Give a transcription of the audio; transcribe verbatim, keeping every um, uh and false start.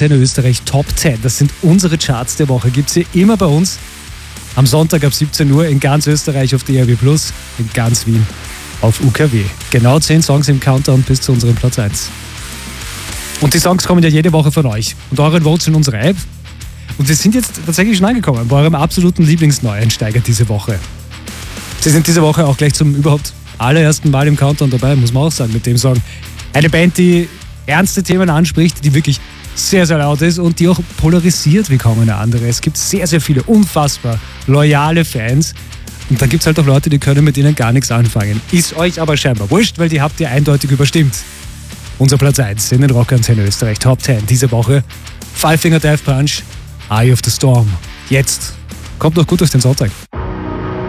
Antenne Österreich Top zehn. Das sind unsere Charts der Woche. Gibt es hier immer bei uns am Sonntag ab siebzehn Uhr in ganz Österreich auf D A B plus, in ganz Wien auf U K W. Genau zehn Songs im Countdown bis zu unserem Platz eins. Und die Songs kommen ja jede Woche von euch und euren Votes in unserer App. Und wir sind jetzt tatsächlich schon angekommen bei eurem absoluten Lieblingsneueinsteiger diese Woche. Sie sind diese Woche auch gleich zum überhaupt allerersten Mal im Countdown dabei, muss man auch sagen, mit dem Song. Eine Band, die ernste Themen anspricht, die wirklich sehr, sehr laut ist und die auch polarisiert wie kaum eine andere. Es gibt sehr, sehr viele unfassbar loyale Fans. Und dann gibt es halt auch Leute, die können mit ihnen gar nichts anfangen. Ist euch aber scheinbar wurscht, weil die habt ihr eindeutig überstimmt. Unser Platz eins in den Rockantenne Österreich Top zehn diese Woche. Five Finger Death Punch, Eye of the Storm. Jetzt kommt noch gut durch den Sonntag.